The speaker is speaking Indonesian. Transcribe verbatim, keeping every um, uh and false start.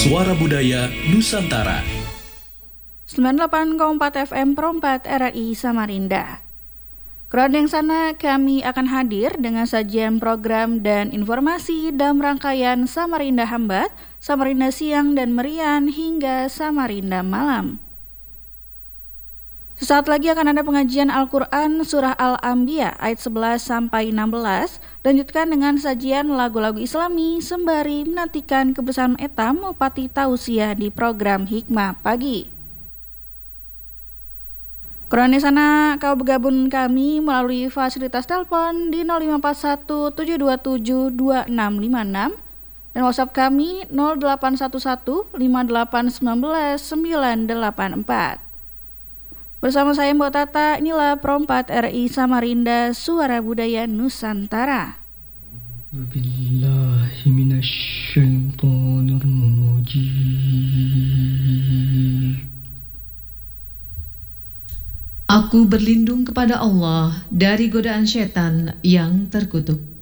Suara Budaya Nusantara. sembilan puluh delapan koma empat F M Perompat R R I Samarinda. Keroning sana kami akan hadir dengan sajian program dan informasi dalam rangkaian Samarinda Hambat, Samarinda Siang dan Merian hingga Samarinda Malam. Sesaat lagi akan ada pengajian Al-Quran Surah Al-Anbiya ayat sebelas sampai enam belas. Lanjutkan dengan sajian lagu-lagu Islami sembari menantikan kebersamaan etam Mupati Tausiah di program Hikmah Pagi. Kronis sana kau bergabung kami melalui fasilitas telepon di nol lima empat satu tujuh dua tujuh dua enam lima enam dan WhatsApp kami nol delapan satu satu lima delapan satu sembilan sembilan delapan empat. Bersama saya Mbak Tata, inilah Perompat R I Samarinda, Suara Budaya Nusantara. Billahi minasyaitonir rajim. Aku berlindung kepada Allah dari godaan setan yang terkutuk.